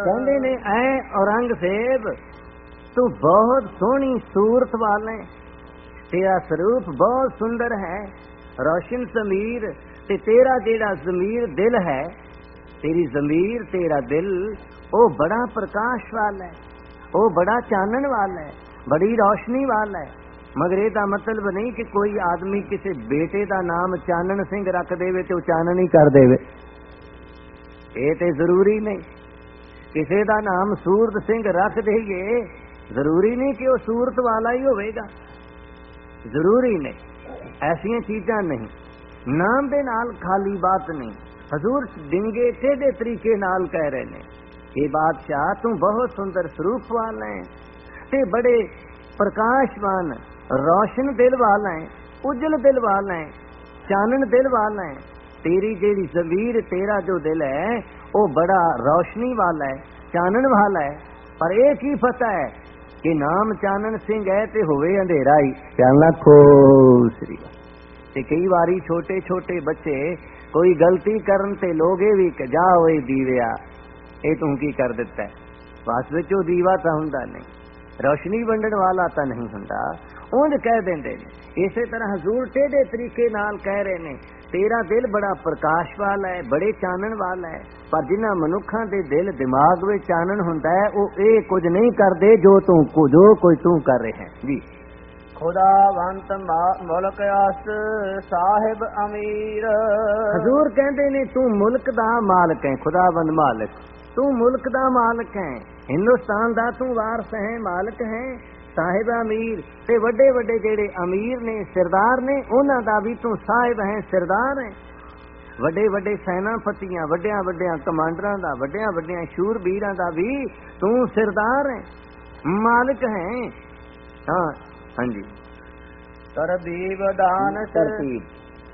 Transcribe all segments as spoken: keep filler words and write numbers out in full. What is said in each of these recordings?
कहते ने ऐ औरंगजेब तू बहुत सोहनी सूरत वाला है, तेरा स्वरूप बहुत सुंदर है, रोशन जमीर ते तेरा जेड़ा जमीर दिल है, तेरी जमीर तेरा दिल ओ बड़ा प्रकाश वाला है, ओ बड़ा चानन वाला है, बड़ी रोशनी वाला है। मगर ਇਹਦਾ मतलब नहीं कि कोई आदमी किसी बेटे का नाम चानन सिंह रख देवे तो चानन ही कर देवे, ये तो जरूरी नहीं। किसी का नाम सूरत सिंह रख देइए, जरूरी नहीं कि वो सूरत वाला ही होवेगा, जरूरी नहीं। ऐसिया चीजा नहीं, नाम दे नाल खाली बात नहीं। हजूर डिंगे टेढ़े तरीके नाल कह रहे ने कि बादशाह तू बहुत सुंदर स्वरूप वाला है ते बड़े प्रकाशवान रोशन दिल वाला है, उजल दिल वाला है, चानन दिल वाला है। तेरी जेड़ी जमीर तेरा जो दिल है वो बड़ा रोशनी वाला है, चानन वाला है। पर एक ही पता है कि नाम चानन सिंह है ते होवे अंधेरा ही। कहना खोसरी ते कई बारी छोटे छोटे बच्चे कोई गलती करन ते लोग भी जा ओए दीविया ये तू की कर दिता है, बस विच वो दीवा तो हुंदा नहीं, रोशनी वंडण वाला तो नहीं हुंदा, उंज कह देंदे ने। इसे तरह हजूर टेढ़े तरीके नाल कह रहे ने तेरा दिल बड़ा प्रकाश वाला है, बड़े चानन वाला है। पर जिन्हां मनुखां दे दिल दिमाग विच चानन हुंदा है वो ये कुछ नहीं करदे जो तू जो कोई तू कर रहे हैं जी। खुदावंत मुल्क अस साहिब अमीर। हजूर कहते ने तू मुल्क दा मालिक है, खुदावंद मालिक, तू मुल्क दा मालिक है, हिंदुस्तान दा तू वारस है, मालिक है, साहिब अमीर। ते वड्डे वड्डे जेड़े अमीर ने सरदार ने उन्हां दा भी तू साहिब है, सरदार है। वड्डे वड्डे सेनापतियां वड्डियां वड्डियां कमांडरां दा वड्डियां वड्डियां शूरबीरां दा भी तू सरदार है, मालिक है। हाँ हाँ जी। तरतीब दानस तरतीब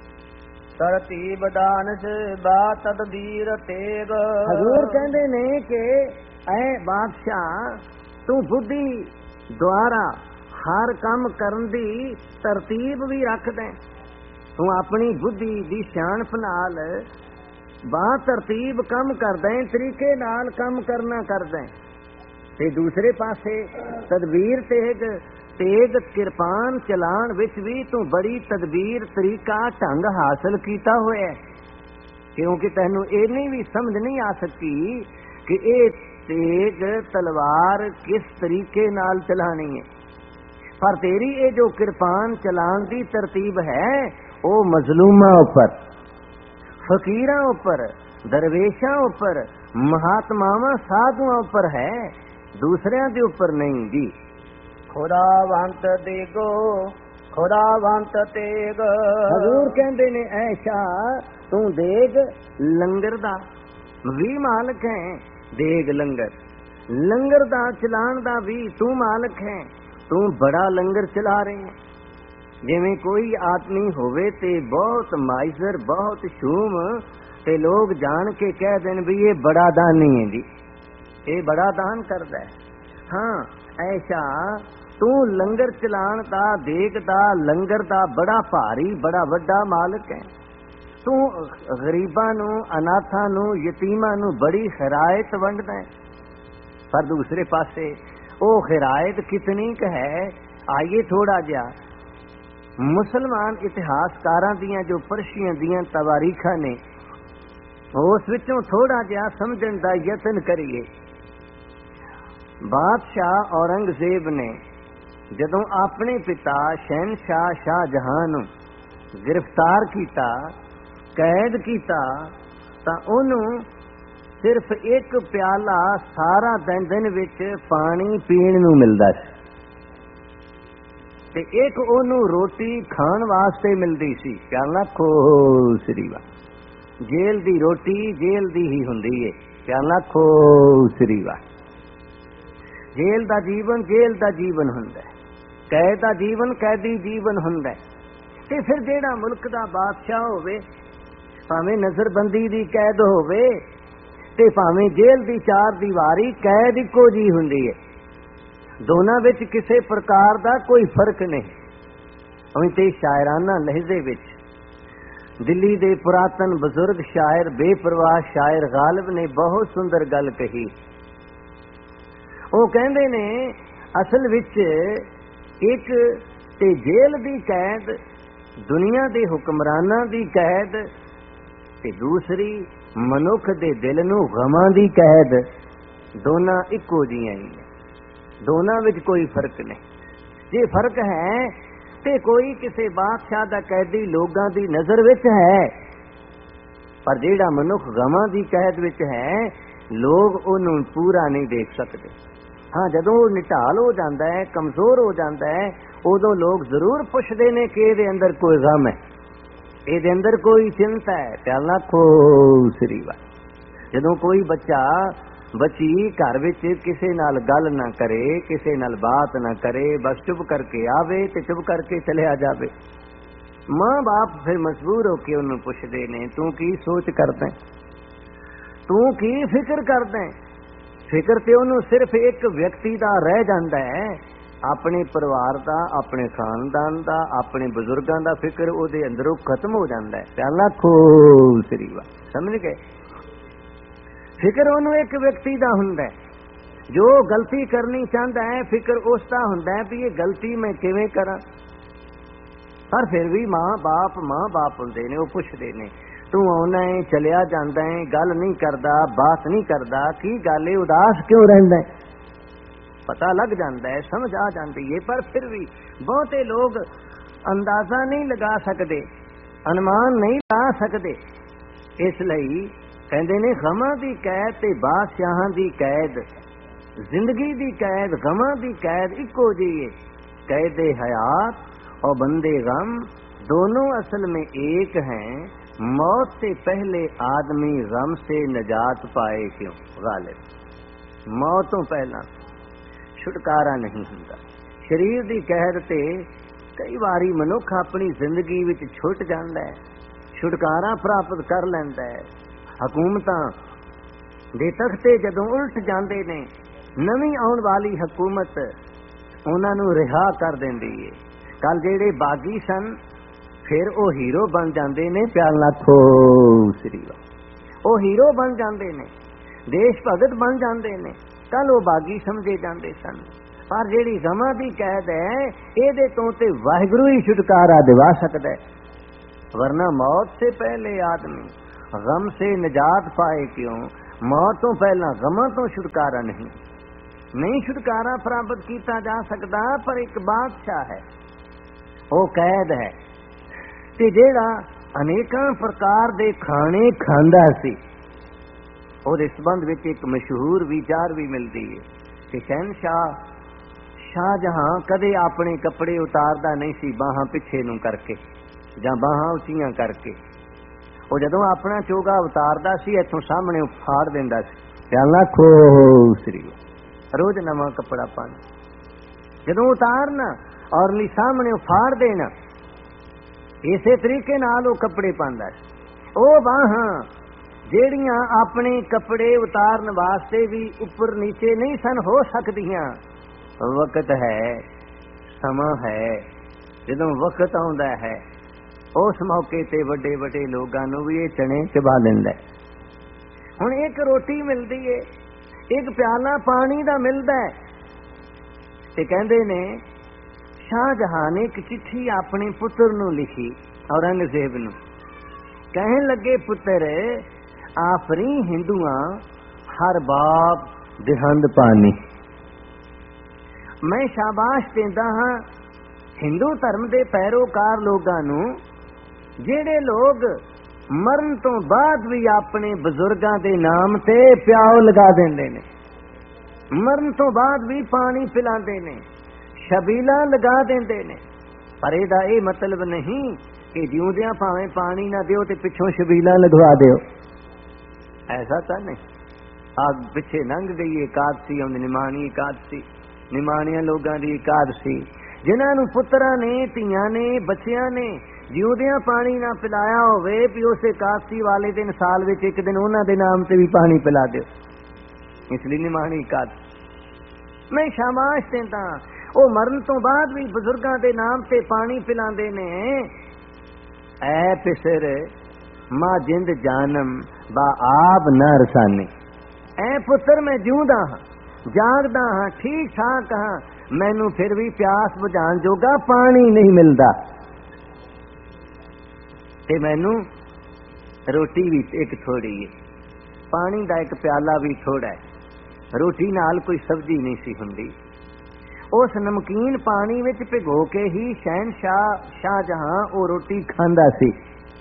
तरतीब दानस बा तदबीर तेग। हजूर कहते ने कि ऐ बादशाह तू बुद्धि द्वारा हर काम करन दी तरतीब भी रख दे, तू अपनी बुद्धि दी सियाणप नाल बा तरतीब कम कर दे, तरीके नाल कम करना कर दे। ते दूसरे पासे तदबीर तेग तेग किरपान चलान विच भी तू बड़ी तदबीर तरीका ढंग हासिल कीता होया है, क्योंकि तैनू इन्नी भी समझ नहीं आ सकी कि ये तेग तलवार किस तरीके नाल चलानी है। पर तेरी ये जो किरपान चलान दी तरतीब है वो मजलूमा उपर, फकीरां उपर, दरवेशां उपर, महात्मावां साधुआं उपर है, दूसरियां दे उपर नहीं जी। खुदावंत देगो खुदावंत तेग। हजूर कहते ने ऐशा तू देग लंगर दा भी मालिक है, देग लंगर लंगर दा चलान दा भी तू मालिक है, तू बड़ा लंगर चला रहे हैं। जिवें कोई आदमी होवे ते बहुत माइजर बहुत शूम ते लोग जान के कह देन भी ये बड़ा दानी है जी, ये बड़ा दान करदा है। हाँ ऐशा तू लंगर चलान दा देग दा लंगर दा बड़ा भारी बड़ा वड्डा मालिक है। तू गरीबां नू अनाथां नू यतीमां नू बड़ी खैरायत वंडदा है। पर दूसरे पासे वो खैरायत कितनी क है, आइए थोड़ा जिहा मुसलमान इतिहासकारां दियां जो परशियां दियां तवारीखां ने उस विचों थोड़ा जिहा समझण दा यतन करिए। बादशाह औरंगजेब ने जदों अपने पिता शहनशाह शाहजहां नू गिरफ्तार कीता, कैद कीता, तां ओनू सिर्फ एक प्याला सारा दिन दिन विच पानी पीण नू मिलदा सी ते एक ओनू रोटी खाण वास्ते मिलदी सी। प्याला खोसरी वा जेल दी रोटी जेल दी ही हुंदी है। प्याला खोसरी वा जेल दा जीवन जेल दा जीवन हुंदा है, कैद दा जीवन कैदी जीवन हुंदा है। ते फिर जेड़ा मुल्क दा बादशाह होवे भावें नजरबंदी दी कैद होवे ते भावें जेल दी चार दीवारी कैद इक्को जी हुंदी है, दोनां विच किसी प्रकार दा कोई फर्क नहीं। उं ते शायराना लहजे विच दिल्ली दे पुरातन बुजुर्ग शायर बेपरवाह शायर गालिब ने बहुत सुंदर गल कही ਉਹ ਕਹਿੰਦੇ ਨੇ ਅਸਲ ਵਿੱਚ ਇੱਕ ਤੇ ਜੇਲ੍ਹ ਦੀ ਕੈਦ, ਦੁਨੀਆ ਦੇ ਹੁਕਮਰਾਨਾਂ ਦੀ ਕੈਦ, ਤੇ ਦੂਸਰੀ ਮਨੁੱਖ ਦੇ ਦਿਲ ਨੂੰ ਗਮਾਂ ਦੀ ਕੈਦ। ਦੋਨਾਂ ਇੱਕੋ ਜਿਹੀਆਂ ਹੀ ਨੇ, ਦੋਨਾਂ ਵਿੱਚ ਕੋਈ ਫਰਕ ਨਹੀਂ। ਜੇ ਫਰਕ ਹੈ ਤੇ ਕੋਈ ਕਿਸੇ ਬਾਦਸ਼ਾਹ ਦਾ ਕੈਦੀ ਲੋਕਾਂ ਦੀ ਨਜ਼ਰ ਵਿੱਚ ਹੈ, ਪਰ ਜਿਹੜਾ ਮਨੁੱਖ ਗਮਾਂ ਦੀ ਕੈਦ ਵਿੱਚ ਹੈ, ਲੋਕ ਉਹਨੂੰ ਪੂਰਾ ਨਹੀਂ ਦੇਖ ਸਕਦੇ। ਹਾਂ, ਜਦੋਂ ਉਹ ਨਿਢਾਲ ਹੋ ਜਾਂਦਾ ਹੈ, ਕਮਜ਼ੋਰ ਹੋ ਜਾਂਦਾ ਹੈ, ਉਦੋਂ ਲੋਕ ਜ਼ਰੂਰ ਪੁੱਛਦੇ ਨੇ ਕਿ ਇਹਦੇ ਅੰਦਰ ਕੋਈ ਗਮ ਹੈ, ਇਹਦੇ ਅੰਦਰ ਕੋਈ ਚਿੰਤਾ ਹੈ। ਤੇ ਅੱਲਾ ਖੋ ਸ੍ਰੀ ਵਾ। ਜਦੋਂ ਕੋਈ ਬੱਚਾ ਬੱਚੀ ਘਰ ਵਿੱਚ ਕਿਸੇ ਨਾਲ ਗੱਲ ਨਾ ਕਰੇ, ਕਿਸੇ ਨਾਲ ਬਾਤ ਨਾ ਕਰੇ, ਬਸ ਚੁੱਪ ਕਰਕੇ ਆਵੇ ਤੇ ਚੁੱਪ ਕਰਕੇ ਚਲਿਆ ਜਾਵੇ, ਮਾਂ ਬਾਪ ਫਿਰ ਮਜਬੂਰ ਹੋ ਕੇ ਉਹਨੂੰ ਪੁੱਛਦੇ ਨੇ, ਤੂੰ ਕੀ ਸੋਚ ਕਰਦਾ, ਤੂੰ ਕੀ ਫਿਕਰ ਕਰਦਾ। ਫਿਕਰ ਤੇ ਉਹਨੂੰ ਸਿਰਫ ਇੱਕ ਵਿਅਕਤੀ ਦਾ ਰਹਿ ਜਾਂਦਾ ਹੈ, ਆਪਣੇ ਪਰਿਵਾਰ ਦਾ, ਆਪਣੇ ਖਾਨਦਾਨ ਦਾ, ਆਪਣੇ ਬਜ਼ੁਰਗਾਂ ਦਾ ਫਿਕਰ ਉਹਦੇ ਅੰਦਰੋਂ ਖਤਮ ਹੋ ਜਾਂਦਾ ਹੈ। ਤੇ ਅੱਲਾ ਖੋ ਸ੍ਰੀ ਵਾ। ਸਮਝ ਗਏ? ਫਿਕਰ ਉਹਨੂੰ ਇੱਕ ਵਿਅਕਤੀ ਦਾ ਹੁੰਦਾ ਹੈ, ਜੋ ਗਲਤੀ ਕਰਨੀ ਚਾਹੁੰਦਾ ਹੈ, ਫਿਕਰ ਉਸ ਦਾ ਹੁੰਦਾ ਹੈ ਵੀ ਇਹ ਗਲਤੀ ਮੈਂ ਕਿਵੇਂ ਕਰਾਂ। ਪਰ ਫਿਰ ਵੀ ਮਾਂ ਬਾਪ ਮਾਂ ਬਾਪ ਹੁੰਦੇ ਨੇ, ਉਹ ਪੁੱਛਦੇ ਨੇ, ਤੂੰ ਆਉਣਾ ਹੈ, ਚਲਿਆ ਜਾਂਦਾ ਹੈ, ਗੱਲ ਨਹੀਂ ਕਰਦਾ, ਬਾਤ ਨਹੀਂ ਕਰਦਾ, ਕੀ ਗੱਲ ਹੈ, ਉਦਾਸ ਕਿਉਂ ਰਹਿੰਦਾ ਹੈ। ਪਤਾ ਲੱਗ ਜਾਂਦਾ ਹੈ, ਸਮਝ ਆ ਜਾਂਦੀ ਹੈ, ਪਰ ਫਿਰ ਵੀ ਬਹੁਤੇ ਲੋਕ ਅੰਦਾਜ਼ਾ ਨਹੀਂ ਲਗਾ ਸਕਦੇ, ਅਨੁਮਾਨ ਨਹੀਂ ਲਾ ਸਕਦੇ। ਇਸ ਲਈ ਕਹਿੰਦੇ ਨੇ ਗਮਾਂ ਦੀ ਕੈਦ ਤੇ ਬਾਦਸ਼ਾਹਾਂ ਦੀ ਕੈਦ, ਜ਼ਿੰਦਗੀ ਦੀ ਕੈਦ, ਗਮਾਂ ਦੀ ਕੈਦ ਇੱਕੋ ਜਿਹੀ ਹੈ। कैद हयात और बंदे गम दोनों असल में एक हैं। मौत से पहले आदमी गम से निजात पाए क्यों? गालिब मौत तो पहला छुटकारा नहीं हुंदा। शरीर दी कहर ते कई बारी मनुख अपनी जिंदगी विच छुट जांदा है, छुटकारा प्राप्त कर लैंदा है। हुकूमतां दे तख्ते जदों उल्ट जांदे ने, नवीं आउण वाली हुकूमत उन्हां नूं रिहा कर दिंदी है। कल जेड़े बागी सन फिर वो हीरो बन जाते ने। प्यार नाल खो श्री वो हीरो बन जाते ने, देश भगत बन जाते ने। कल वो बागी समझे जाते सन। पर जेड़ी गमां दी कैद है इहदे तों ते वाहिगुरू ही छुटकारा दिवा सकदा है। वरना मौत से पहले आदमी गम से निजात पाए क्यों? मौत तो पहला गमां तो छुटकारा नहीं नहीं छुटकारा प्राप्त किया जा सकता। पर एक बादशाह है, वो कैद है ते जेड़ा अनेकां प्रकार दे खाने खांदा सी। उहदे संबंध विच एक मशहूर विचार भी मिलती है कि शहनशाह शाहजहां कदे अपने कपड़े उतारदा नहीं सी बाहां पिछे नूं करके जां बाहां उचियां करके। वो जदों अपना चोगा उतारदा सी इथों सामने फाड़ दिंदा सी। अल्लाह खो श्री रोज नवां कपड़ा पाना, जदों उतारना और ली सामने फाड़ देना, इसे तरीके नाल वो कपड़े पांदा सी। ओ बाहां जेड़ियां अपने कपड़े उतारन वास्ते भी ऊपर नीचे नहीं सन हो सकदियां। वक्त है, समा है, जदों वक्त आउंदा है उस मौके ते वड्डे वड्डे लोगां नूं भी ये चने चबा लैंदा है। हुण एक रोटी मिलदी है, एक प्याला पानी दा मिलदा है ते कहंदे ने शाहजहां ने एक चिट्ठी अपने पुत्र नूं लिखी औरंगजेब नूं। कहन लगे पुत्र आफरी हिंदुआं हर बाप दिहंद पानी। मैं शाबाश देंदा हां हिंदू धर्म दे पैरोकार लोगां नूं जेड़े लोग मरण तो बाद भी अपने बजुर्गां दे नाम ते प्याओ लगा देंदे ने, मरण तो बाद भी पानी पिलांदे ने, शबीला लगा देंदे ने। पर इहदा ये मतलब नहीं कि जिउंदियां भावें पानी ना दिओ ते पिछों शबीला लगवा दिओ, ऐसा तो नहीं। आग पिछे लंघ गई एकादशी आउंदी निमाणी एकादशी, निमाणियां लोगां दी एकादशी जिन्हां नूं पुत्तरां ने धीआं ने बच्चियां ने जिउंदियां पानी ना पिलाया होवे भी उस एकादशी वाले दिन साल विच एक दिन उन्हां दे नाम ते भी पानी पिला दिओ, इसलिए निमाणी एकादशी। मैं शाबाश देंदा ओ मरण तो बाद भी बजुर्गां दे नाम ते पानी पिलांदे ने। ऐ पिसर मां जिंद जानम बा आप न रसाने। ऐ पुत्र मैं जिउंदा हां, ਜਾਗਦਾ ਹਾਂ, ਠੀਕ ਠਾਕ ਹਾਂ, ਮੈਨੂੰ ਫਿਰ ਵੀ ਪਿਆਸ ਬੁਝਾਉਣ ਜੋਗਾ ਪਾਣੀ ਨਹੀਂ ਮਿਲਦਾ, ਤੇ ਮੈਨੂੰ ਰੋਟੀ ਵੀ ਇੱਕ ਥੋੜੀ ਹੈ, ਪਾਣੀ ਦਾ ਇੱਕ ਪਿਆਲਾ ਵੀ ਥੋੜਾ ਹੈ, ਰੋਟੀ ਨਾਲ ਕੋਈ ਸਬਜ਼ੀ ਨਹੀਂ ਸੀ ਹੁੰਦੀ। ਉਸ ਨਮਕੀਨ ਪਾਣੀ ਵਿੱਚ ਭਿਗੋ ਕੇ ਹੀ ਸ਼ਹਿਨशाह ਸ਼ਾਹਜਹਾਂ ਉਹ ਰੋਟੀ ਖਾਂਦਾ ਸੀ।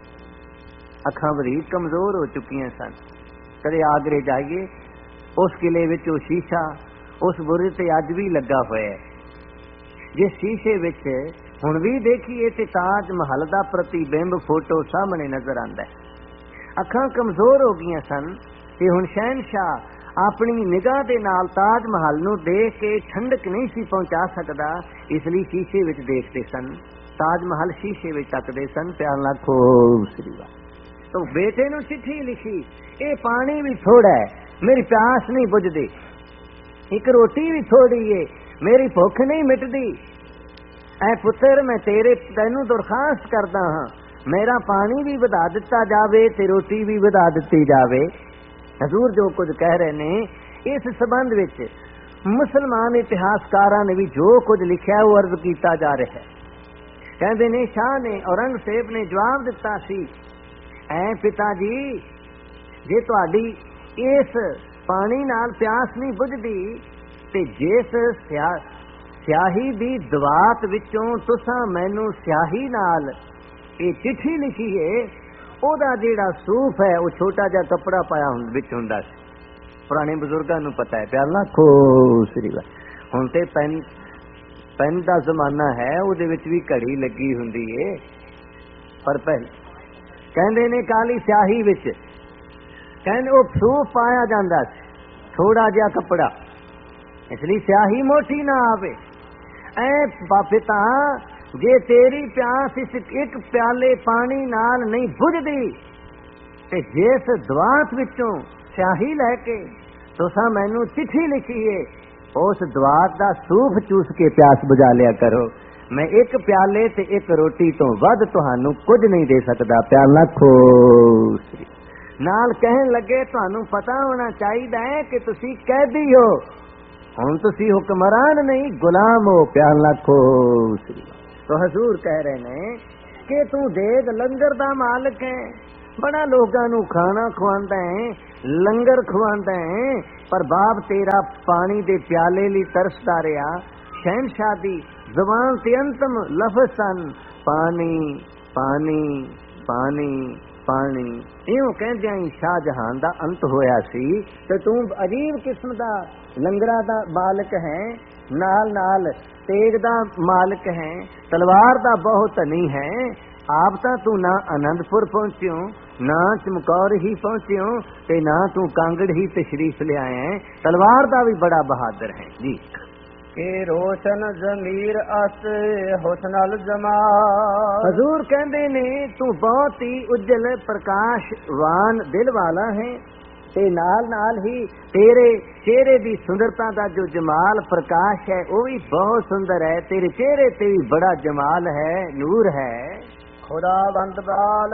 ਅੱਖਾਂ ਬਰੀਕ ਕਮਜ਼ੋਰ ਹੋ ਚੁੱਕੀਆਂ ਸਨ। ਕਦੇ ਆਗਰੇ ਜਾਈਏ, ਉਸ ਕਿਲੇ ਵਿੱਚ ਉਹ ਸ਼ੀਸ਼ਾ ਉਸ ਬੁਰਜ ਤੇ ਅੱਜ ਵੀ ਲੱਗਾ ਹੋਇਆ ਹੈ। ਜਿਸ ਸ਼ੀਸ਼ੇ ਵਿੱਚ ਹੁਣ ਵੀ ਦੇਖੀਏ ਤੇ ਤਾਜ ਮਹਲ ਦਾ ਪ੍ਰਤੀਬਿੰਬ ਫੋਟੋ ਸਾਹਮਣੇ ਨਜ਼ਰ ਆਉਂਦਾ ਹੈ। ਅੱਖਾਂ ਕਮਜ਼ੋਰ ਹੋ ਗਈਆਂ ਸਨ ਤੇ ਹੁਣ ਸ਼ਹਿਨशाह ਆਪਣੀ ਨਿਗਾਹ ਦੇ ਨਾਲ ਤਾਜ ਮਹਲ ਨੂੰ ਦੇਖ ਕੇ ਠੰਡਕ ਨਹੀਂ ਸੀ ਪਹੁੰਚਾ ਸਕਦਾ, ਇਸ ਲਈ ਸ਼ੀਸ਼ੇ ਵਿੱਚ ਦੇਖਦੇ ਸਨ। ਤਾਜ ਮਹਲ ਸ਼ੀਸ਼ੇ ਵਿੱਚ ਤੱਕਦੇ ਸਨ। ਪਿਆਰ ਨਾਲ ਖੂਬ ਸ੍ਰੀਵਾ ਤੋ ਬੇਟੇ ਨੂੰ ਚਿੱਠੀ ਲਿਖੀ, ਇਹ ਪਾਣੀ ਵੀ ਥੋੜਾ ਹੈ, ਮੇਰੀ ਪਿਆਸ ਨਹੀਂ ਬੁਝਦੀ, ਇੱਕ ਰੋਟੀ ਵੀ ਥੋੜੀ ਏ, ਮੇਰੀ ਭੁੱਖ ਨਹੀਂ ਮਿਟਦੀ। ਐ ਪੁੱਤਰ, ਮੈਂ ਤੇਰੇ ਤੈਨੂੰ ਦਰਖਾਸਤ ਕਰਦਾ ਹਾਂ, ਮੇਰਾ ਪਾਣੀ ਵੀ ਵਧਾ ਦਿੱਤਾ ਜਾਵੇ ਤੇ ਰੋਟੀ ਵੀ ਵਧਾ ਦਿੱਤੀ ਜਾਵੇ। ਹਜ਼ੂਰ ਜੋ ਕੁਝ ਕਹਿ ਰਹੇ ਨੇ, ਇਸ ਸੰਬੰਧ ਵਿੱਚ ਮੁਸਲਮਾਨ ਇਤਿਹਾਸਕਾਰਾਂ ਨੇ ਵੀ ਜੋ ਕੁਝ ਲਿਖਿਆ ਉਹ ਅਰਜ਼ ਕੀਤਾ ਜਾ ਰਿਹਾ ਹੈ। ਕਹਿੰਦੇ ਨੇ ਸ਼ਾਹ ਨੇ ਔਰੰਗਜ਼ੇਬ ਨੇ ਜਵਾਬ ਦਿੱਤਾ ਸੀ, ਐ ਪਿਤਾ ਜੀ, ਜੇ ਤੁਹਾਡੀ ਇਸ ਪਾਣੀ ਨਾਲ ਪਿਆਸ ਨਹੀਂ ਬੁਝਦੀ ਤੇ ਜਿਸ ਸਿਆਹੀ ਦੀ ਦਵਾਤ ਵਿੱਚੋਂ ਤੁਸਾਂ ਮੈਨੂੰ ਸਿਆਹੀ ਨਾਲ ਇਹ ਚਿੱਠੀ ਲਿਖੀ ਏ, ਉਹਦਾ ਜਿਹੜਾ ਸੂਫ ਹੈ ਉਹ ਛੋਟਾ ਜਿਹਾ ਕੱਪੜਾ ਪਾਇਆ ਵਿੱਚ ਹੁੰਦਾ ਸੀ। ਪੁਰਾਣੇ ਬਜ਼ੁਰਗਾਂ ਨੂੰ ਪਤਾ ਹੈ। ਪਿਆਰ ਨਾਲ ਖੁਸ਼ਰੀ ਵਾ ਹੁਣ ਤੇ ਪੈਨ ਪੈਨ ਦਾ ਜ਼ਮਾਨਾ ਹੈ, ਉਹਦੇ ਵਿੱਚ ਵੀ ਘੜੀ ਲੱਗੀ ਹੁੰਦੀ ਏ, ਪਰ ਪਹਿਲ ਕਹਿੰਦੇ ਨੇ ਕਾਲੀ ਸਿਆਹੀ ਵਿੱਚ ਕਹਿੰਦੇ ਉਹ ਸੂਫ ਪਾਇਆ ਜਾਂਦਾ ਸੀ, ਥੋੜਾ ਜਿਹਾ ਕੱਪੜਾ, ਇਸ ਲਈ ਸਿਆਹੀ ਮੋਟੀ ਨਾ ਆਵੇ। ਐ ਪਿਤਾ, ਜੇ ਤੇਰੀ ਪਿਆਸ ਇਸ ਇੱਕ ਪਿਆਲੇ ਪਾਣੀ ਨਾਲ ਨਹੀਂ ਬੁਝਦੀ ਤੇ ਜਿਸ ਦਵਾਤ ਵਿੱਚੋਂ ਸਿਆਹੀ ਲੈ ਕੇ ਤੁਸਾਂ ਮੈਨੂੰ ਚਿੱਠੀ ਲਿਖੀ ਏ, ਉਸ ਦਵਾਤ ਦਾ ਸੂਫ ਚੂਸ ਕੇ ਪਿਆਸ ਬੁਝਾ ਲਿਆ ਕਰੋ। ਮੈਂ ਇੱਕ ਪਿਆਲੇ ਤੇ ਇੱਕ ਰੋਟੀ ਤੋਂ ਵੱਧ ਤੁਹਾਨੂੰ ਕੁਝ ਨਹੀਂ ਦੇ ਸਕਦਾ। ਪਿਆਰ ਨਾਲ ਖੁਸ਼ ਨਾਲ ਕਹਿਣ ਲੱਗੇ, ਤੁਹਾਨੂੰ ਪਤਾ ਹੋਣਾ ਚਾਹੀਦਾ ਹੈ ਕਿ ਤੁਸੀਂ ਕੈਦੀ ਹੋ, ਹੁਣ ਤੁਸੀਂ ਹੁਕਮਰਾਨ ਨਹੀਂ ਗੁਲਾਮ ਹੋ। ਪਿਆਰ ਨਾਲ ਖੁਸ਼ तो हजूर कह रहे ने कि तू देख लंगर दा मालिक है, बड़ा लोगों नू खाना खवांदा है, लंगर खवांदा है, पर बाप तेरा पानी दे प्याले ली तरसदा रहा। शहनशाह दी ज़बान ते अंतम लफ्ज़ सन पानी पानी पानी पानी। इउं कहंदियां ही शाहजहां दा अंत होया सी ते तू अजीब किस्म दा लंगरा दा मालिक है, नाल नाल तेग दा मालिक है, तलवार दा बहुत धनी है। आप ता तू ना आनंदपुर पहुंचियो, ना चमकौर ही पहुंचियो, ते ना तू कांगड़ ही तशरीफ ले आए हैं। तलवार दा भी बड़ा बहादुर है जी। के रोशन जमीर अस हुस्नल जमाल। हजूर कहंदे ने तू बहुत ही उज्जल प्रकाशवान दिल वाला है, ते नाल नाल ही तेरे चेहरे दी सुंदरता दा जो जमाल प्रकाश है वो भी बहुत सुंदर है। तेरे चेहरे ते भी बड़ा जमाल है, नूर है। खुदावंद बाल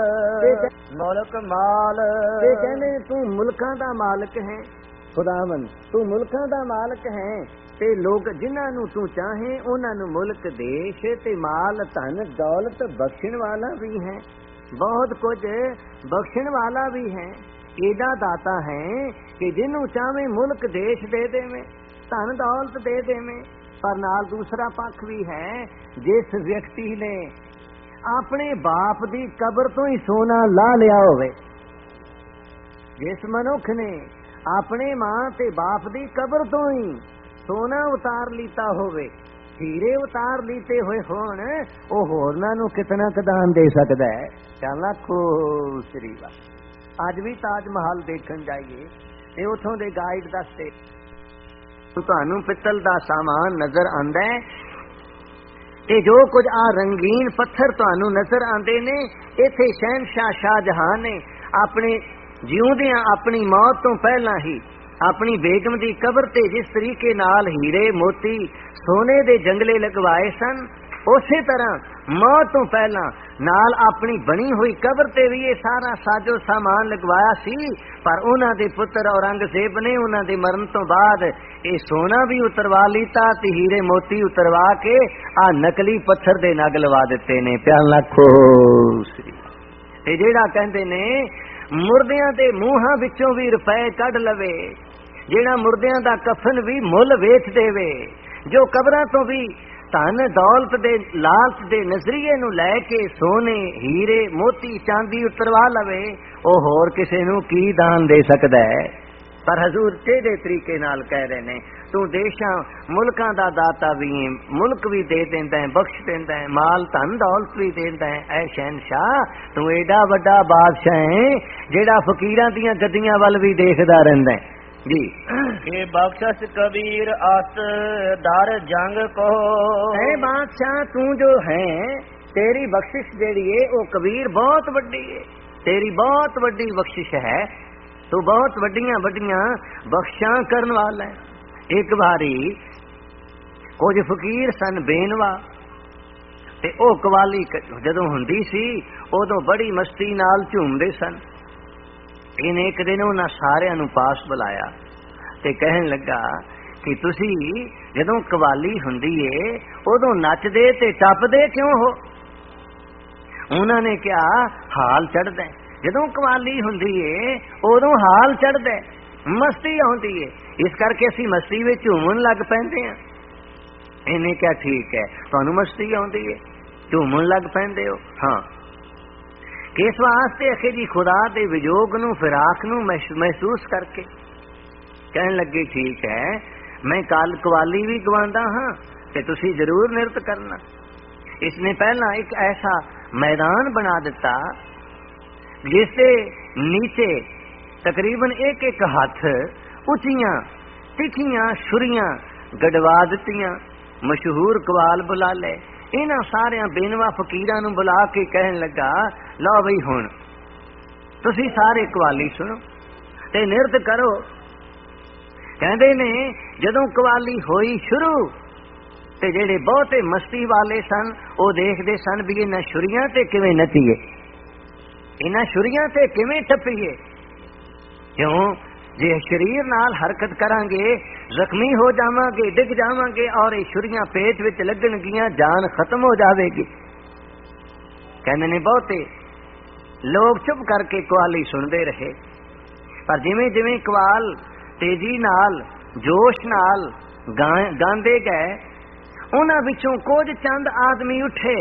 मुल्क माल। ते कहने तू मुल्कां दा मालिक है, खुदावंद तू मुल्कां दा मालिक है, ते लोग जिन्हां नू तू चाहे उन्हां नू मुल्क देश ते माल धन दौलत बख्शण वाला भी है, बहुत कुछ बख्शण वाला भी है। एडा दाता है कि जिन्हों चाहे मुल्क देश दे देवे, धन दौलत दे देवे, पर नाल दूसरा पक्ष भी है, जिस व्यक्ति ने अपने बाप दी कब्र तो ही सोना ला लिया होवे, जिस मनुख ने अपने मां ते बाप दी कब्र तो ही सोना उतार लीता होवे, हीरे उतार लीते हुए होण, ओ होरना नू कितना कदान दे सकदा है। चल खुश रीवा अज भी ताज महल देखण जाइए ते उथों दे गाइड दसदे तुहानू पित्तल दा सामान नजर आंदा है, ते जो कुछ आ रंगीन पत्थर तुहानू नजर आंदे ने, इत्थे शहनशाह शाहजहां ने अपने जिउंदियां अपनी मौत तो पहला ही अपनी बेगम दी कब्र ते जिस तरीके नाल हीरे मोती सोने दे जंगले लगवाए सन, उसे तरह मौत तो पहला नाल अपनी बनी हुई कबर ते भी ये सारा साजो सामान लगवाया सी, पर उन्हां दे पुत्र औरंगजेब ने उन्हां दे मरण तो बाद ये सोना भी उतरवा लीता ते हीरे मोती उतरवा के आ नकली पत्थर दे नग लवा दिते ने। प्यार लाखो ते जेड़ा कहंदे ने मुर्दियां दे मूहां विचों भी रुपए कढ लवे, जेड़ा मुर्दियां दा कफन भी मुल वेच देवे, जो कबरां तो भी धन दौलत दे लालच दे नजरिए नू लैके सोने हीरे मोती चांदी उतरवा लवे, ओ होर किसे नू की दान दे सकदा है। पर हजूर तेरे तरीके नाल कह रहे ने तू देशां मुल्कां दा दाता भी है, मुल्क भी दे देंदा है, बख्श देंदा है, माल धन दौलत भी देंदा है। ऐ शहनशाह तू एडा वड्डा बादशाह है जेड़ा फकीरां दियां गद्दियां वल भी देखदा रहिंदा है जी। ये बख्शस कबीर अस दर जंग को, ऐ बादशाह तू जो है तेरी बख्शिश जेड़ी है वो कबीर बहुत वड्डी है, तेरी बहुत वड्डी बख्शिश है, तू बहुत वड्डियां वड्डियां बख्शां करन वाला है। एक बारी कुछ फकीर सन बेनवा ते ओ कवाली जदों हुंदी सी उदों बड़ी मस्ती नाल झूमदे सन। इन्हें एक दिन उन्हां सारियां नूं पास बुलाया ते कहन लगा कि तुसी जदों कवाली हुंदी है उदों नचदे ते टपदे क्यों हो? उन्होंने क्या हाल चढ़दा है, जदों कवाली हुंदी है उदों हाल चढ़दा है, मस्ती आउंदी है, इस करके असीं मस्ती विच झूमन लग पैंदे हां। इन्हें क्या ठीक है तुहानूं मस्ती आउंदी है झूमन लग पैंदे हो? हाँ, किस वास्ते? अखे जी खुदा दे विजोग नूं फिराक नूं महसूस करके। कहन लगे ठीक है मैं कल कवाली भी गवांदा हाँ ते तुसी जरूर नृत करना। इसने पहला एक ऐसा मैदान बना दिता जिससे नीचे तकरीबन एक एक हाथ उचियां तिखियां छुरियां गड़वा दित्तियां। मशहूर कवाल बुला ले, इन्हां सारियां बेनवा फकीरां नूं बुला के कहन लगा लो बई हुण तुसी सारे कवाली सुनो ते नृत करो। कहंदे ने जदों कवाली होई शुरू ते जेड़े बहुते मस्ती वाले सन वो देखदे सन भी इन्हां छुरियां ते किवें नचीए, इन्हां छुरियां ते किवें टप्पीए। क्यों जे शरीर नाल हरकत करांगे जख्मी हो जावांगे, डिग जावांगे और ये छुरियां पेट विच लगणगियां, जान खत्म हो जावेगी। कहंदे ने बहुते लोग चुप करके कवाली सुनते रहे, पर जिवें जिवें कवाल तेजी नाल जोश नाल गांदे गए उन्हां विचों कुछ चंद आदमी उठे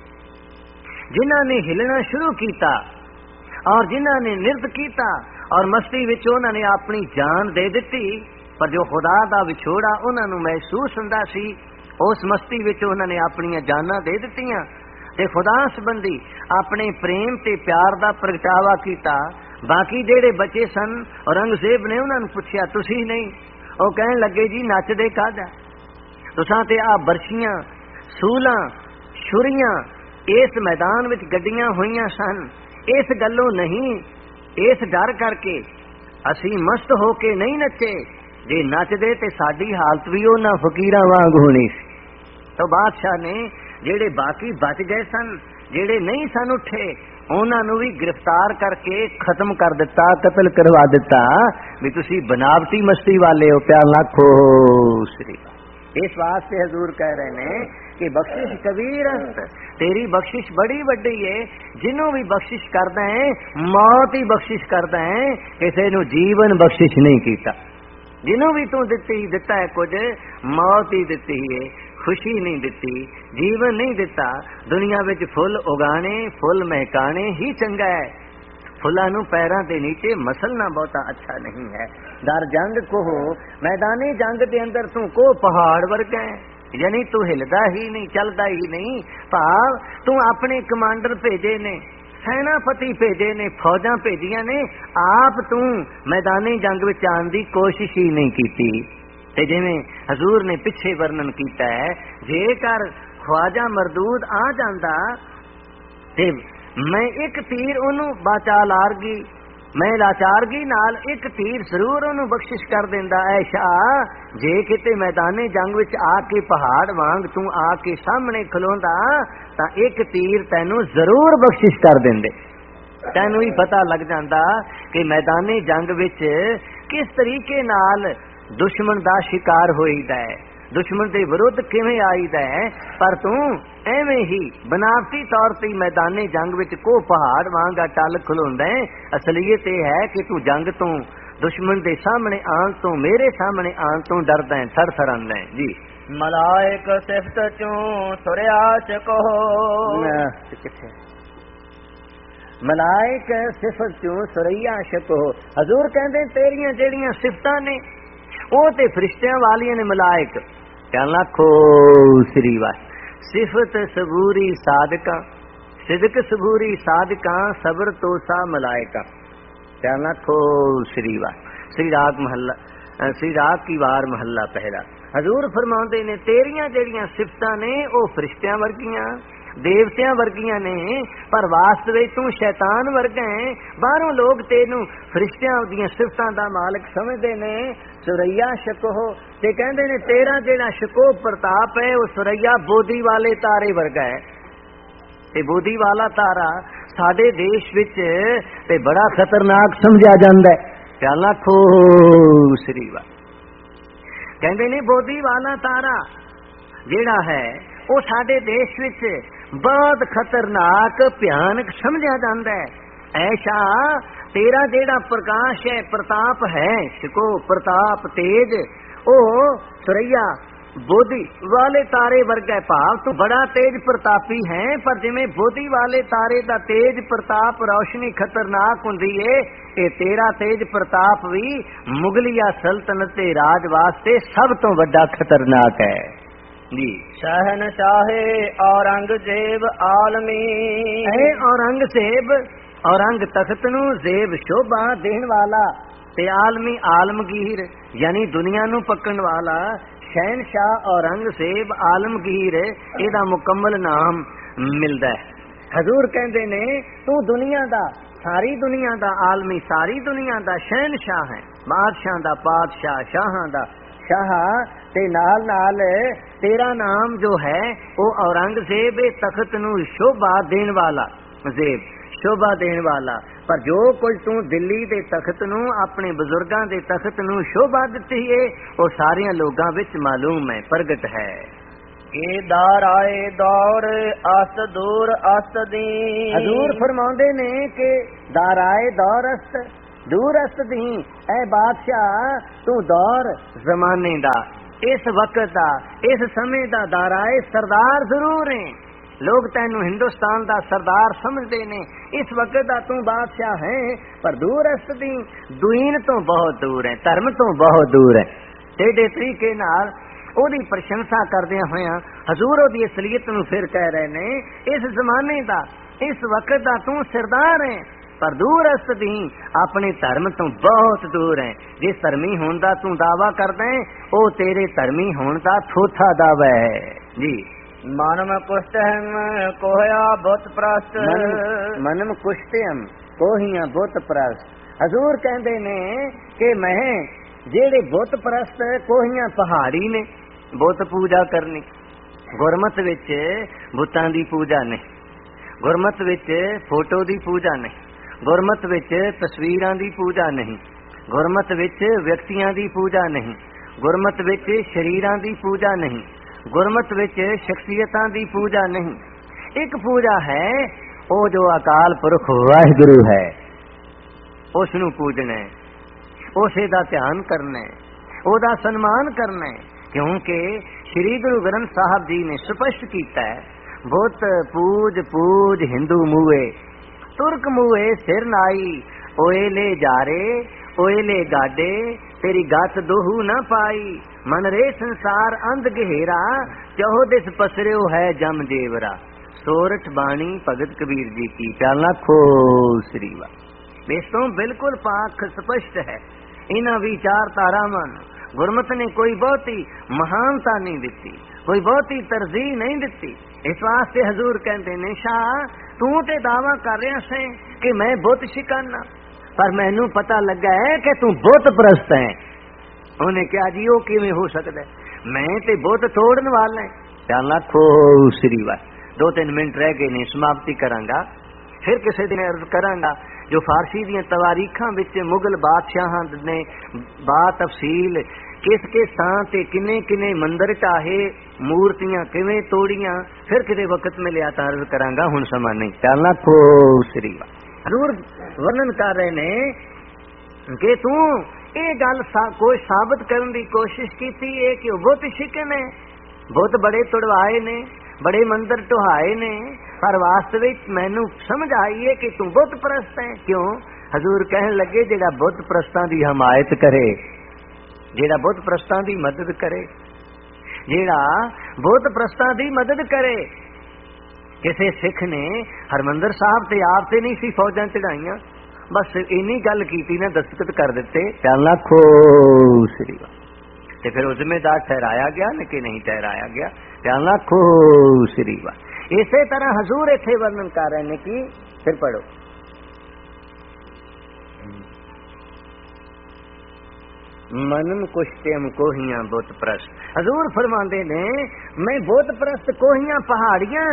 जिन्हां ने हिलना शुरू किया और जिन्हां ने नृत्य किया और मस्ती विच उन्हां ने अपनी जान दे दिती। पर जो खुदा दा विछोड़ा उन्हां नूं महसूस हुंदा सी उस मस्ती विच उन्हां ने अपनी जानां दे दित्तियां ते खुदा संबंधी अपने प्रेम ते प्यार दा प्रगटावा कीता। बाकी जेड़े बचे सन औरंगजेब ने उन्हां नूं पुछया तुसी नहीं? वो कहन लगे जी नचदे कादा? तुसां ते आ बरछियां सूलां छुरियां इस मैदान विच गड्डियां होईयां सन, इस गल्लों नहीं, इस डर करके असी मस्त होके नहीं नचे, जे नचदे ते साडी हालत भी उन्हां फकीरां वांग होनी सी। तो बादशाह ने जेड़े बाकी बच गए सन, जेड़े नहीं सन उठे, उन्हां नूं भी गिरफ्तार करके खत्म कर दिता, कतल करवा दिता भी तुसी बनावटी मस्ती वाले हो। प्यार लाखो श्री। इस वास्ते हजूर कह रहे ने कि बख्शिश कबीर तेरी बख्शिश बड़ी वड्डी है, जिन्हों भी बख्शिश करदा है मौत ही बख्शिश करदा है, किसी नूं जीवन बख्शिश नहीं कीता। जिन्हों भी तू दिती दिता है कुछ मौत ही दिती है, खुशी नहीं दिती, जीवन नहीं दिता। दुनिया विच फुल उगाने फुल महकाने ही चंगा है, फुलां नूं पैरां दे नीचे मसलना बहुता अच्छा नहीं है। दर जंग को हो मैदानी जंग दे अंदर तू को पहाड़ वर्गा है, यानी तू हिलदा ही नहीं, चलदा ही नहीं। भाव तू अपने कमांडर भेजे ने, सेनापति भेजे ने, फौजां भेजियां ने, आप तू मैदानी जंग विच आउण दी कोशिश ही नहीं कीती। ते जिवें हजूर ने पिछे वर्णन कीता है, जेकर ख्वाजा मरदूद आ जांदा ते मैं एक तीर उन्होंने बाचा लारगी मैं लाचारगी नाल एक तीर जरूर उन्होंने बख्शिश कर देंदा ऐ शाह, जे किते मैदाने जंग विच आके पहाड़ वांग तू आके सामने खलोंदा तां एक तीर तैनू जरूर बख्शिश कर देंदे। तैनू ही पता लग जांदा कि मैदाने जंग विच किस तरीके नाल दुश्मन दा शिकार होईदा है, दुश्मन के विरुद्ध किवें आईदा है। पर तू एवें ही बनावटी तौर पर मैदाने जंग विच को पहाड़ वांगा टल खलोंदा है। असलीयत यह है कि तू जंग तो दुश्मन के सामने आन तो मेरे सामने आन तो डरदा है, थर थरांदा है जी। मलाइक सिफत चू सुरयाच कहो, मलाइक सिफत चू सुरैया शको। हजूर कहंदे तेरियां जेड़ियां सिफतां ने वो ते फरिश्तियां वालियां ने मलाइक। कहना खो श्री वाह सिफत सबूरी सादका, सिदक सबूरी सादका, सबर तोसा मलाइका। कहना खो श्री वाह। श्री राग महला, श्री राग की वार महला पहला। हजूर फरमाते ने तेरियां जेड़ियां सिफतां ने वो फरिश्तियां वर्गियां देवतियां वर्गियां ने, पर वास्तविक तू शैतान वर्गा है। बाहरों लोग तेनू फरिश्तियां दी सिफतां दा मालिक समझदे ने। सुरैया शको ते कहंदे ने तेरा जेड़ा शको प्रताप है वो सुरैया बोधी वाले तारे वर्गा है। ते बोधी वाला तारा साडे देश विच ते बड़ा खतरनाक समझा जांदा है। कहना खो श्री वाह। कहंदे ने बोधी वाला तारा जेड़ा है वो साडे देश विच बहुत खतरनाक भयानक समझा जाता है। ऐसा तेरा जेड़ा प्रकाश है प्रताप है, शिको प्रताप तेज, ओ सुरैया बोधी वाले तारे वर्गा है। भाव तू बड़ा तेज प्रतापी है, पर जिमें बोधी वाले तारे दा तेज प्रताप रोशनी खतरनाक हुंदी है, ये तेरा तेज प्रताप भी मुगलिया सल्तनत दे राज वास्ते सब तो बड़ा खतरनाक है जी। शहनशाहे औरंगजेब आलमी, है औरंगजेब औरंग तख्त नू जेब शोभा देण वाला ते आलमी आलमगीर यानी दुनिया नू पकड़न वाला शहनशाह औरंगजेब आलमगीर एदा मुकम्मल नाम मिलदा है। हजूर कहंदे ने तू दुनिया दा सारी दुनिया दा आलमी सारी दुनिया दा शहनशाह है, बादशाह दा पातशाह शाहां दा शाह ते नाल नाल तेरा नाम जो है वो औरंगजेब तख्त नू शोभा देण वाला जेब शोभा देण वाला। पर जो कुछ तू दिल्ली दे तख्त नू अपने बुजुर्गां दे तख्त नू शोभा दित्ती है वो सारियां लोगां विच मालूम है, प्रगट है। के दार आए दौर अस्त दूर अस्त दी, हजूर फरमांदे ने कि दार आए दौर अस्त दूर अस्त दी। ऐ बादशाह तू दौर जमाने दा इस वक्त दा इस समय दा दाराए सरदार जरूर है। लोग तैनू हिंदुस्तान दा सरदार समझते ने, इस वक्त दा तू बादशाह है, पर दूर दी दुईन तो बहुत दूर है, धर्म तो बहुत दूर है। टेढ़े तरीके नाल ओदी प्रशंसा करदियां होया हजूर ओदी असलियत नू फिर कह रहे ने, इस जमाने दा इस वक्त दा तू सरदार है, पर दूर दी अपने धर्म तो बहुत दूर है। जिस धर्मी होने दा तू दावा करदा है वो तेरे धर्मी होने दा थोथा दावा है जी। मनम कुष्टहम कोहया बुत प्रस्त, मनम कुष्टहम कोहिया बुत प्रस्त। हजूर कहंदे ने कि मैं जेड़े बुत प्रस्त कोहिया पहाड़ी ने बुत पूजा करनी, गुरमत विच बुतां दी पूजा नहीं, गुरमत विच फोटो दी पूजा नहीं, गुरमत विच तस्वीरां दी पूजा नहीं, गुरमत विच व्यक्तियां दी पूजा नहीं, गुरमत विच शरीरां दी पूजा नहीं, गुरमत विच शख्सियतां दी पूजा नहीं। एक पूजा है वो जो अकाल पुरख वाहिगुरु है, उस नूं पूजना है, उसे दा ध्यान करना है, ओदा सन्मान करना है। क्योंकि श्री गुरु ग्रंथ साहब जी ने स्पष्ट किया है, बुत पूज पूज हिंदू मुए, तुर्क मुए सिर नाई, ओएले जारे ओएले गाडे, तेरी गत दोहू न पाई, मन रे संसार अंध गहेरा, चहो दिस पसरियो है जम देवरा। सोरठ बाणी भगत कबीर जी की। प्याला खो श्री वाह। बेस्तों बिल्कुल पाक स्पष्ट है। इन्हां विचारधारा मन गुरमत ने कोई बहुती महानता नहीं दिती, कोई बहुती तरजीह नहीं दिती। इस वास्ते हजूर कहते ने, शाह तू ते दावा कर रहा से कि मैं बुत शिकाना, पर मैनू पता लगा है कि तू बुत परस्त है। उन्हें कहा जी वो किवें हो सकता है, मैं ते बुत तोड़न वाला है। चल आखो श्री वाह। दो तीन मिनट रह गए ने, समाप्ति करांगा, फिर किसी दिन अर्ज करांगा जो फारसी दी तवारीखां विच मुगल बादशाहां ने बा तफसील किस किस थां ते किन्ने किन्ने मंदिर ढाहे, मूर्तियां किवें तोड़ियां, फिर किसी वक्त में लिया तो अर्ज करांगा, हुण समा नहीं। चल आखो श्री वाह। हजूर वर्णन कर रहे ने कि तू ये गल सा, कोई साबित करने की कोशिश की है कि बुत शिकन है, बुत बड़े तुड़वाए ने, बड़े मंदिर ढुहाए ने, पर वास्तविक मैनू समझ आई है कि तू बुत परस्त है। क्यों? हजूर कहन लगे जेड़ा बुत परस्तां दी हमायत करे, जेड़ा बुत परस्तां दी मदद करे, जेड़ा बुत परस्तां दी मदद करे। किसी सिख ने हरमंदर साहब ते आप ते नहीं सी फौजां चढ़ाइयां, बस इन्नी गल कीती ने दस्तखत कर दिते, चल आखो श्री वाह। ते फिर वो जिम्मेदार ठहराया गया न कि नहीं ठहराया गया, चल आखो श्री वाह। इसे तरह हजूर इत्थे वर्णन कर रहे हैं कि फिर पढ़ो, मनम कुश्तम कोहियां बुत परस्त। हजूर फरमाते ने मैं बुत परस्त कोहियां पहाड़ियां,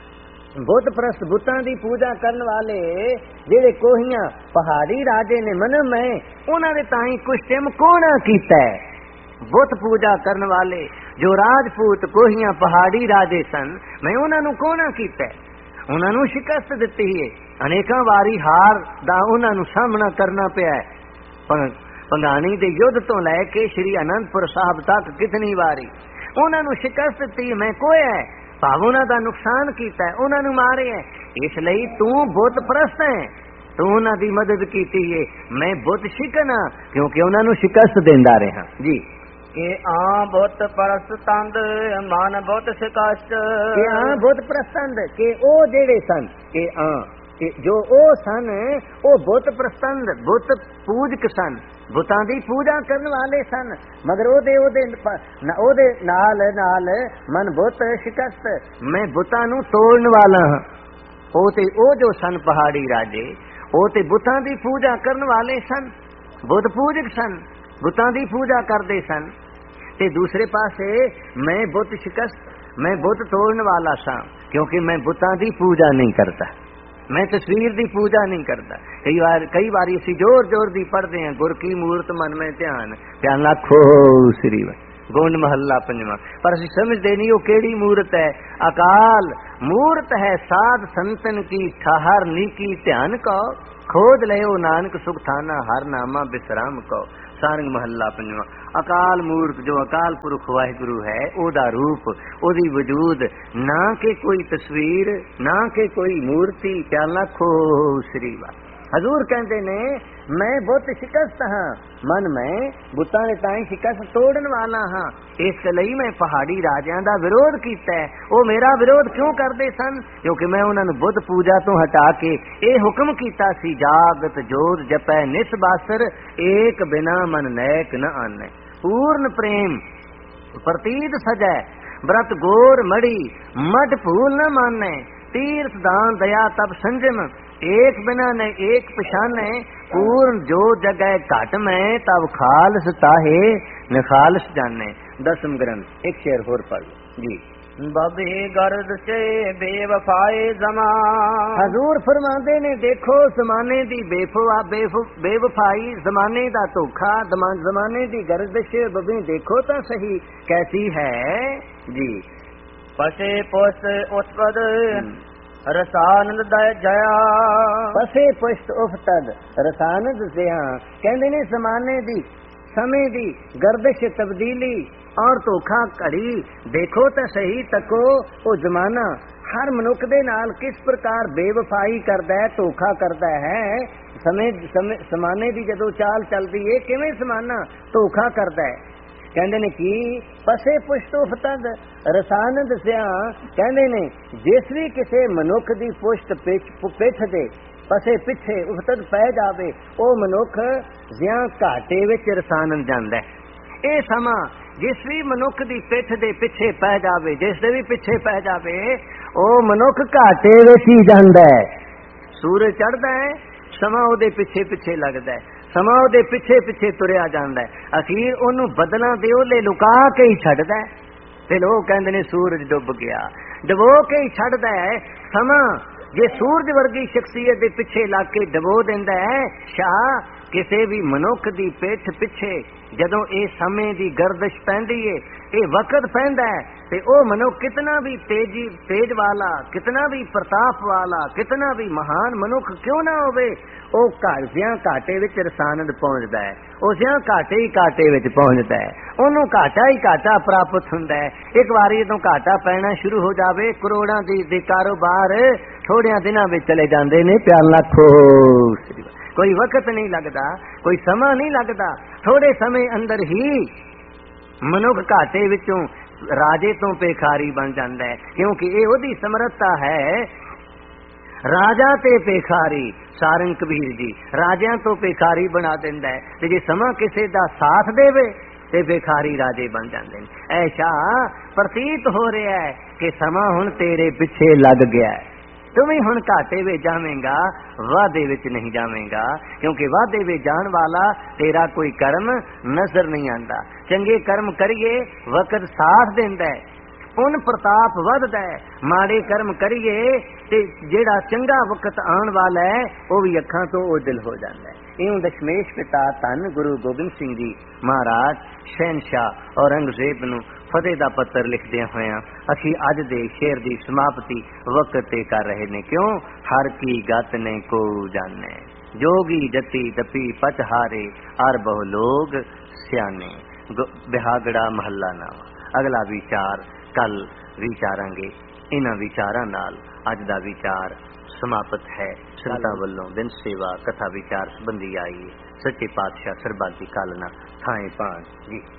बुत परस्त बुतां दी पूजा करन वाले जेड़े कोहियां पहाड़ी राजे ने, मन मैं उन्हां दे ताई कुश्तम कोना कीता है। बुत पूजा करन वाले जो राजपूत कोहियां पहाड़ी राजे सन, मैं उन्हां नू कोना कीता है, उन्हां नू शिकस्त दित्ती है, अनेकां वारी हार दा उन्हां नू सामना करना पिया है। पर पंगानी दे युद्ध तो लैके श्री आनंदपुर साहब तक कितनी वारी उन्हां नू शिकस्त दित्ती, मैं कोया है, भाव उन्हां दा नुकसान कीता है, उन्हां नू मारे है। इसलिए तू बुत परस्त है, तू उन्हां दी मदद कीती है, मैं बुत शिकन हां क्योंकि उन्हां नू शिकस्त देंदा रहा जी। के आ बुत परस्त तंद मन बुत शिकस्त, के आ बुत परस्तंद के ओ जेड़े सन, के आ के जो ओ सन ओ बुत परस्तंद बुत पूजक सन, बुतां दी पूजा करन वाले सन, मगर ओदे ओदे ओदे नाल नाल मन बुत शिकस्त, मैं बुतां नू तोड़न वाला हां। ओ ते ओ जो सन पहाड़ी राजे, ओ ते बुतां दी पूजा करन वाले सन, बुत पूजक सन, बुतां दी पूजा करदे सन। ते दूसरे पासे मैं बुत शिकस्त, मैं बुत तोड़न वाला सा क्योंकि मैं बुतां दी पूजा नहीं करता, मैं तस्वीर दी पूजा नहीं करता। कई बार कई बार असी जोर जोर दी पढ़ते हैं, गुर की मूर्त मन में ध्यान, ध्यान लाखो श्री वाह। गोंड महला पंजवा, पर असी समझते नहीं वो केड़ी मूर्त है। अकाल मूर्त है साध संतन की, ठहर नीकी ध्यान को, खोज ले नानक सुख थाना, हर नामा बिसराम को। सारंग महला पंजवा। अकाल मूर्त जो अकाल पुरख वाहिगुरु है, ओदा रूप, ओदी वजूद, ना के कोई तस्वीर, ना के कोई मूर्ति, क्या लाखो श्री वाह। हजूर कहते ने मैं बुत शिकस्त हाँ, मन मैं बुतां दे ताई शिकस्त तोड़न वाला हाँ, इसलिए मैं पहाड़ी राजियां दा विरोध कीता है। वो मेरा विरोध क्यों करते सन? क्योंकि मैं उन्होंने बुत पूजा तो हटा के ये हुक्म कीता सी, जागत जोत जपै निस बासर, एक बिना मन नैक न आने, पूर्ण प्रेम प्रतीत सजै, व्रत गोर मड़ी मठ फूल न माने, तीर्थ दान दया तब संजम, एक बिना न एक पछाने, पूर्ण जो जगह घट में तब खालस ताहे न खालस जाने। दसम ग्रंथ एक शेर होर पढ़ जी। बबे गर्द से बेवफाए ज़मान, हजूर फरमाते ने देखो जमाने दी बेफवा बेवफाई, जमाने दा धोखा, जमाने दी गर्दिश बबे देखो तो सही कैसी है जी। पसे पुष्ट उत्पद रसानंद दय जया, पसे पुष्ट उफतद रसानंद जया, कहते ने जमाने दी समय दी गर्दिश तब्दीली और धोखा घड़ी देखो तो सही तको, वो जमाना हर मनुख दे नाल किस प्रकार बेवफाई करदा है, धोखा करदा है। समय समय जमाने दी जदों चाल चलदी है किवें जमाना धोखा करदा है। कहते ने कि पसे पुष्टो फतद रसानंद सिया, कहते ने जिस भी किसी मनुख दी पुष्ट पिठ दे पसे पिछे उफतद पै जावे, ओ मनुख जिया घाटे विच रसानंद जांदा है। ये समा जिस भी मनुख दी पिठ दे पिछे पै जावे, जिस दे भी पिछे पै जावे, ओ मनुख घाटे विच ही जांदा है। सूरज चढ़दा है, ਸਮਾਂ ਉਹਦੇ ਪਿੱਛੇ ਪਿੱਛੇ ਲੱਗਦਾ ਹੈ, ਸਮਾਂ ਉਹਦੇ ਪਿੱਛੇ ਪਿੱਛੇ ਤੁਰਿਆ ਜਾਂਦਾ ਹੈ, ਅਖੀਰ ਉਹਨੂੰ ਬਦਲਾਂ ਦੇ ਉਹਲੇ ਲੁਕਾ ਕੇ ਹੀ ਛੱਡਦਾ ਤੇ ਲੋਕ ਕਹਿੰਦੇ ਨੇ ਸੂਰਜ ਡੁੱਬ ਗਿਆ, ਡਬੋ ਕੇ ਹੀ ਛੱਡਦਾ ਹੈ ਸਮਾਂ। ਜੇ ਸੂਰਜ ਵਰਗੀ ਸ਼ਖਸੀਅਤ ਦੇ ਪਿੱਛੇ ਲੱਗ ਕੇ ਡਬੋ ਦਿੰਦਾ ਹੈ ਸ਼ਾਹ, ਕਿਸੇ ਵੀ ਮਨੁੱਖ ਦੀ ਪਿੱਠ ਪਿੱਛੇ ਜਦੋਂ ਇਹ ਸਮੇਂ ਦੀ ਗਰਦਸ਼ ਪੈਂਦੀ ਏ, ਇਹ ਵਕਤ ਪੈਂਦਾ ਹੈ, ਤੇ ਉਹ ਮਨੁੱਖ ਕਿਤਨਾ ਵੀ ਤੇਜੀ ਤੇਜ ਵਾਲਾ, ਕਿਤਨਾ ਵੀ ਪ੍ਰਤਾਪ ਵਾਲਾ, ਕਿਤਨਾ ਵੀ ਮਹਾਨ ਮਨੁੱਖ ਕਿਉਂ ਨਾ ਹੋਵੇ, ਉਹ ਘਾਟਿਆਂ ਘਾਟੇ ਵਿੱਚ ਰਸਾਨਦ ਪਹੁੰਚਦਾ ਹੈ, ਉਸਿਆਂ ਘਾਟੇ ਹੀ ਘਾਟੇ ਵਿੱਚ ਪਹੁੰਚਦਾ ਹੈ, ਉਹਨੂੰ ਘਾਟਾ ਹੀ ਘਾਟਾ ਪ੍ਰਾਪਤ ਹੁੰਦਾ ਹੈ। ਇੱਕ ਵਾਰੀ ਜਦੋਂ ਘਾਟਾ ਪੈਣਾ ਸ਼ੁਰੂ ਹੋ ਜਾਵੇ, ਕਰੋੜਾਂ ਦੀ ਦੇ ਕਾਰੋਬਾਰ ਥੋੜਿਆਂ ਦਿਨਾਂ ਵਿੱਚ ਚਲੇ ਜਾਂਦੇ ਨੇ, ਪਿਆਰ ਲੱਖੋ, ਕੋਈ ਵਕਤ ਨਹੀਂ ਲੱਗਦਾ, ਕੋਈ ਸਮਾਂ ਨਹੀਂ ਲੱਗਦਾ, ਥੋੜੇ ਸਮੇਂ ਅੰਦਰ ਹੀ ਮਨੁੱਖ ਘਾਟੇ ਵਿੱਚੋਂ ਰਾਜੇ ਤੋਂ ਭਿਖਾਰੀ ਬਣ ਜਾਂਦਾ ਹੈ, ਕਿਉਂਕਿ ਇਹ ਉਹਦੀ ਸਮਰੱਥਾ ਹੈ। ਰਾਜਾ ਤੇ ਭਿਖਾਰੀ, ਸਾਰੰਗ ਕਬੀਰ ਜੀ ਰਾਜਿਆਂ ਤੋਂ ਭਿਖਾਰੀ ਬਣਾ ਦਿੰਦਾ ਹੈ, ਤੇ ਜੇ ਸਮਾਂ ਕਿਸੇ ਦਾ ਸਾਥ ਦੇਵੇ ਤੇ ਭਿਖਾਰੀ ਰਾਜੇ ਬਣ ਜਾਂਦੇ ਨੇ। ਐਸਾ ਪ੍ਰਤੀਤ ਹੋ ਰਿਹਾ ਹੈ ਕਿ ਸਮਾਂ ਹੁਣ ਤੇਰੇ ਪਿੱਛੇ ਲੱਗ ਗਿਆ ਹੈ, ਤੂੰ ਵੀ ਹੁਣ ਘਾਟੇ ਵਿੱਚ ਜਾਵੇਂਗਾ, ਵਾਧੇ ਵਿੱਚ ਨਹੀਂ ਜਾਵੇਂਗਾ, ਕਿਉਂਕਿ ਵਾਧੇ ਵਿੱਚ ਜਾਣ ਵਾਲਾ ਤੇਰਾ ਕੋਈ ਕਰਮ ਨਜ਼ਰ ਨਹੀਂ ਆਉਂਦਾ। ਚੰਗੇ ਕਰਮ ਕਰੀਏ ਵਕਤ ਸਾਥ ਦਿੰਦਾ ਹੈ, ਪੁੰਨ ਪ੍ਰਤਾਪ ਵੱਧਦਾ ਹੈ, ਮਾੜੇ ਕਰਮ ਕਰੀਏ ਤੇ ਜਿਹੜਾ ਚੰਗਾ ਵਕਤ ਆਉਣ ਵਾਲਾ ਹੈ ਉਹ ਵੀ ਅੱਖਾਂ ਤੋਂ ਓਝਲ ਹੋ ਜਾਂਦਾ ਹੈ। ਇਉਂ ਦਸ਼ਮੇਸ਼ ਪਿਤਾ ਧੰਨ ਗੁਰੂ ਗੋਬਿੰਦ ਸਿੰਘ ਜੀ ਮਹਾਰਾਜ ਸ਼ਹਿਨਸ਼ਾਹ ਔਰੰਗਜ਼ੇਬ ਨੂੰ ਫਤਿਹ ਦਾ ਪੱਤਰ ਲਿਖਦਿਆਂ ਹੋਇਆਂ ਅਸੀਂ ਅੱਜ ਦੇ ਸ਼ੇਰ ਦੀ ਸਮਾਪਤੀ ਵਕਤ ਤੇ ਕਰ ਰਹੇ ਨੇ। ਕਿਉਂ? ਹਰ ਕੀ ਗਤ ਨੇ ਕੋ ਜਾਣੇ, ਜੋਗੀ ਜਤੀ ਤਪੀ ਪਚ ਹਾਰੇ, ਅਰ ਬਹੁ ਲੋਗ ਸਿਆਣੇ। ਬਿਹਾਗੜਾ ਮਹੱਲਾ ਨਾਮ। ਅਗਲਾ ਵਿਚਾਰ ਕੱਲ ਵਿਚਾਰਾਂਗੇ। ਇਹਨਾਂ ਵਿਚਾਰਾਂ ਨਾਲ ਅੱਜ ਦਾ ਵਿਚਾਰ ਸਮਾਪਤ ਹੈ। ਸੰਤਾਂ ਵੱਲੋਂ ਦਿਨ ਸੇਵਾ ਕਥਾ ਵਿਚਾਰ ਸੰਬੰਧੀ ਆਈ। ਸੱਚੇ ਪਾਤਸ਼ਾਹ ਸਰਬੱਤ ਦੀ ਕਾਲਨਾ ਥਾਏ ਪਾਣ ਜੀ।